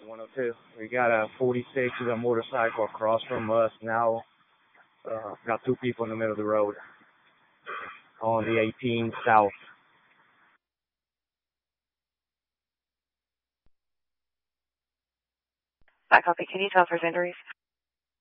102. We got a 46 with a motorcycle across from us now. Got two people in the middle of the road on the 18 south. I copy. Can you tell if there's injuries?